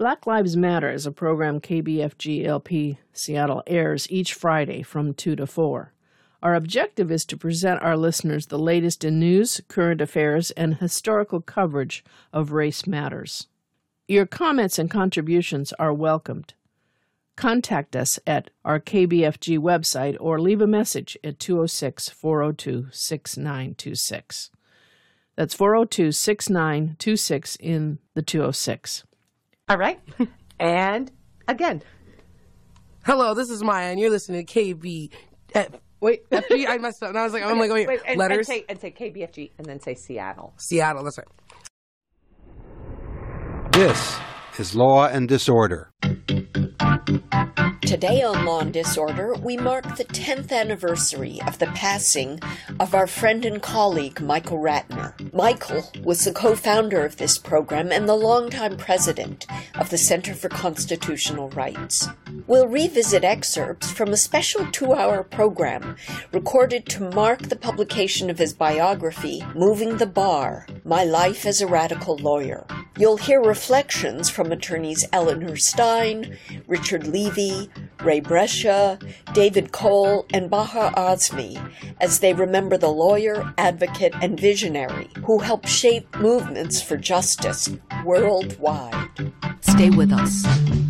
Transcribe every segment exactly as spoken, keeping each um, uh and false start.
Black Lives Matter is a program K B F G L P Seattle airs each Friday from two to four. Our objective is to present our listeners the latest in news, current affairs, and historical coverage of race matters. Your comments and contributions are welcomed. Contact us at our K B F G website or leave a message at two oh six, four oh two, six nine two six. That's four oh two, six nine two six in the two oh six. All right. And again. Hello, this is Maya, and you're listening to K B. Uh, wait, F B, I messed up. And I was like, I'm like, wait, wait and, letters. And say, and say K B F G, and then say Seattle. Seattle, that's right. This is Law and Disorder. Today on Law and Disorder, we mark the tenth anniversary of the passing of our friend and colleague, Michael Ratner. Michael was the co-founder of this program and the longtime president of the Center for Constitutional Rights. We'll revisit excerpts from a special two-hour program recorded to mark the publication of his biography, Moving the Bar, My Life as a Radical Lawyer. You'll hear reflections from attorneys Eleanor Stein, Richard Levy, Ray Brescia, David Cole, and Baha Azmi as they remember the lawyer, advocate, and visionary who helped shape movements for justice worldwide. Stay with us.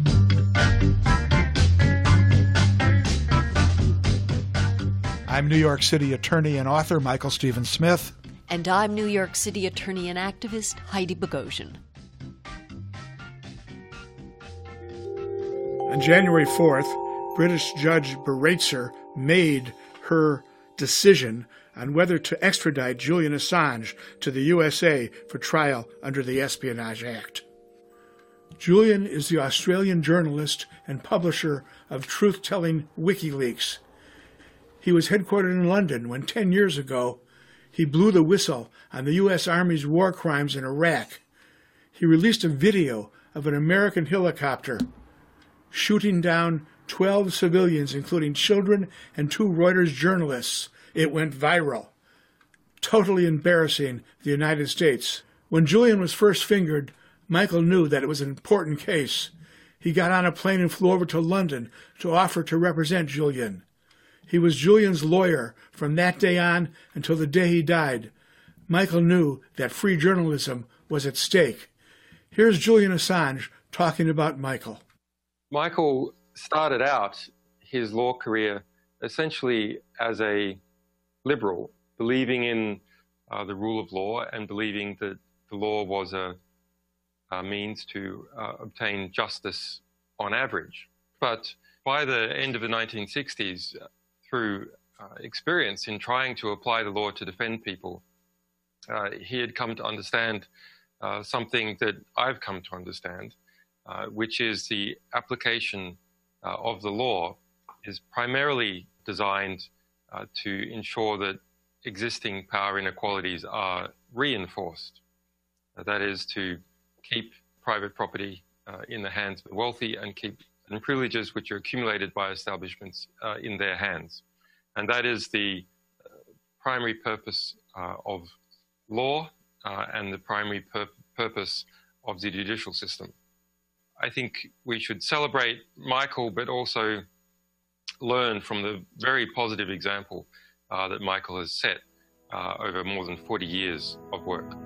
I'm New York City attorney and author Michael Stephen Smith. And I'm New York City attorney and activist Heidi Bogosian. On January fourth, British Judge Baraitser made her decision on whether to extradite Julian Assange to the U S A for trial under the Espionage Act. Julian is the Australian journalist and publisher of truth-telling WikiLeaks. He was headquartered in London when ten years ago he blew the whistle on the U S Army's war crimes in Iraq. He released a video of an American helicopter shooting down twelve civilians, including children and two Reuters journalists. It went viral, totally embarrassing the United States. When Julian was first fingered, Michael knew that it was an important case. He got on a plane and flew over to London to offer to represent Julian. He was Julian's lawyer from that day on until the day he died. Michael knew that free journalism was at stake. Here's Julian Assange talking about Michael. Michael started out his law career essentially as a liberal, believing in uh, the rule of law and believing that the law was a, a means to uh, obtain justice on average. But by the end of the nineteen sixties, through uh, experience in trying to apply the law to defend people, uh, he had come to understand uh, something that I've come to understand, uh, which is the application uh, of the law is primarily designed uh, to ensure that existing power inequalities are reinforced. Uh, that is, to keep private property uh, in the hands of the wealthy and keep and privileges which are accumulated by establishments uh, in their hands. And that is the uh, primary purpose uh, of law uh, and the primary pur purpose of the judicial system. I think we should celebrate Michael, but also learn from the very positive example uh, that Michael has set uh, over more than forty years of work.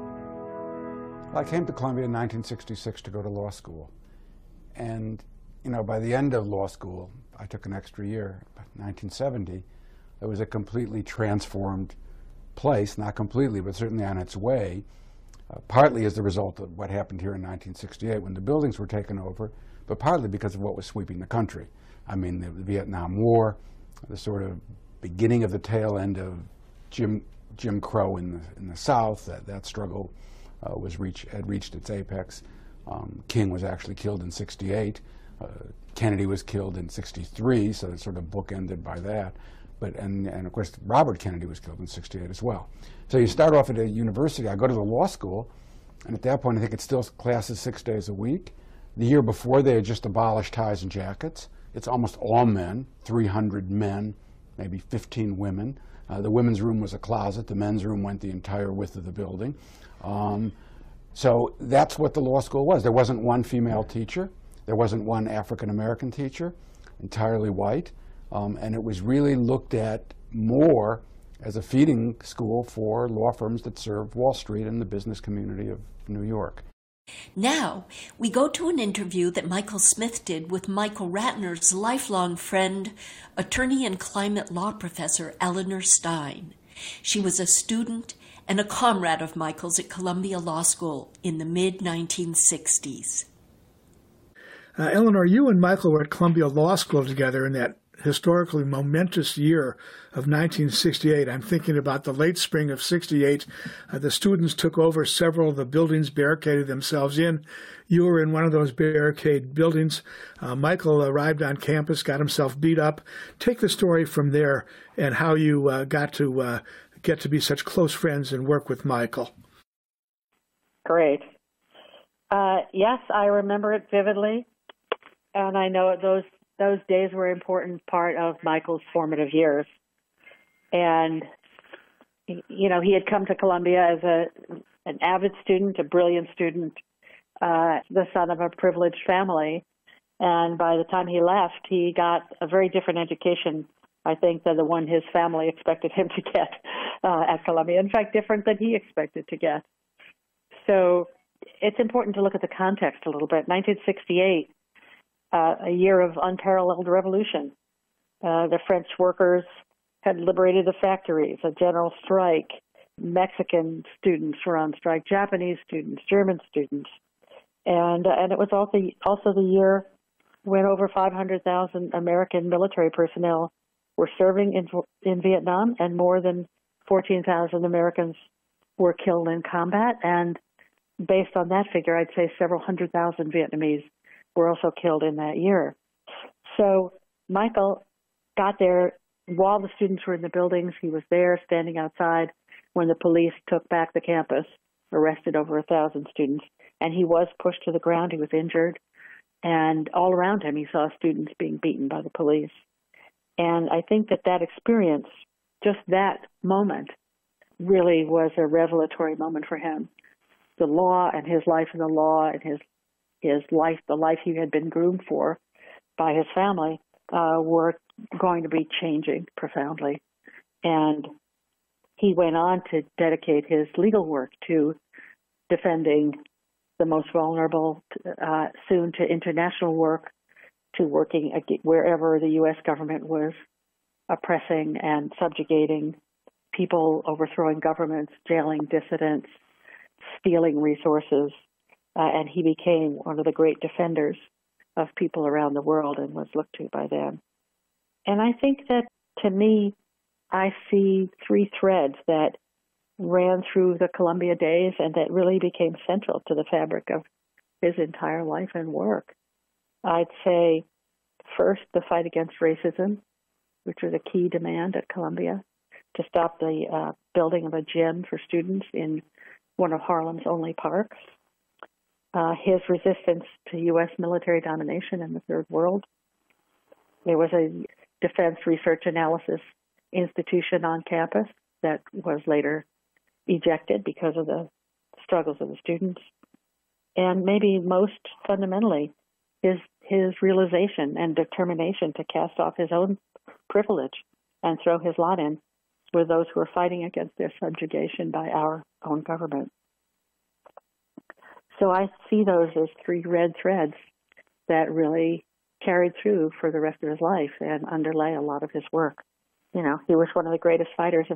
I came to Columbia in nineteen sixty-six to go to law school. And, you know, by the end of law school, I took an extra year, nineteen seventy, it was a completely transformed place, not completely, but certainly on its way, uh, partly as the result of what happened here in nineteen sixty-eight when the buildings were taken over, but partly because of what was sweeping the country. I mean, the, the Vietnam War, the sort of beginning of the tail end of Jim, Jim Crow in the, in the South, that, that struggle uh, was reach, had reached its apex. Um, King was actually killed in sixty-eight. Uh, Kennedy was killed in sixty-three, so it sort of bookended by that. But, and, and of course, Robert Kennedy was killed in sixty-eight as well. So you start off at a university. I go to the law school, and at that point, I think it's still classes six days a week. The year before, they had just abolished ties and jackets. It's almost all men, three hundred men, maybe fifteen women. Uh, the women's room was a closet. The men's room went the entire width of the building. Um, So that's what the law school was. There wasn't one female teacher. There wasn't one African-American teacher, entirely white. Um, and it was really looked at more as a feeding school for law firms that serve Wall Street and the business community of New York. Now, we go to an interview that Michael Smith did with Michael Ratner's lifelong friend, attorney and climate law professor Eleanor Stein. She was a student and a comrade of Michael's at Columbia Law School in the mid nineteen sixties. Uh, Eleanor, you and Michael were at Columbia Law School together in that historically momentous year of nineteen sixty-eight. I'm thinking about the late spring of sixty-eight. Uh, the students took over several of the buildings, barricaded themselves in. You were in one of those barricade buildings. Uh, Michael arrived on campus, got himself beat up. Take the story from there and how you uh, got to uh, get to be such close friends and work with Michael. Great. Uh, yes, I remember it vividly, and I know those those days were an important part of Michael's formative years. And, you know, he had come to Columbia as a an avid student, a brilliant student, uh, the son of a privileged family. And by the time he left, he got a very different education, I think, than the one his family expected him to get uh, at Columbia. In fact, different than he expected to get. So it's important to look at the context a little bit. nineteen sixty-eight, uh, a year of unparalleled revolution. Uh, the French workers had liberated the factories, a general strike. Mexican students were on strike, Japanese students, German students. And, uh, and it was also, also the year when over five hundred thousand American military personnel were serving in, in Vietnam, and more than fourteen thousand Americans were killed in combat. And based on that figure, I'd say several hundred thousand Vietnamese were also killed in that year. So Michael got there while the students were in the buildings. He was there standing outside when the police took back the campus, arrested over a thousand students, and he was pushed to the ground. He was injured. And all around him, he saw students being beaten by the police. And I think that that experience, just that moment, really was a revelatory moment for him. The law and his life in the law and his his life, the life he had been groomed for by his family, uh, were going to be changing profoundly. And he went on to dedicate his legal work to defending the most vulnerable, uh, soon to international work, to working wherever the U S government was oppressing and subjugating people, overthrowing governments, jailing dissidents, stealing resources, uh, and he became one of the great defenders of people around the world and was looked to by them. And I think that, to me, I see three threads that ran through the Columbia days and that really became central to the fabric of his entire life and work. I'd say, first, the fight against racism, which was a key demand at Columbia, to stop the uh, building of a gym for students in one of Harlem's only parks. Uh, his resistance to U S military domination in the Third World. There was a Defense Research Analysis Institution on campus that was later ejected because of the struggles of the students. And maybe most fundamentally, his his realization and determination to cast off his own privilege and throw his lot in with those who are fighting against their subjugation by our own government. So I see those as three red threads that really carried through for the rest of his life and underlay a lot of his work. You know, he was one of the greatest fighters of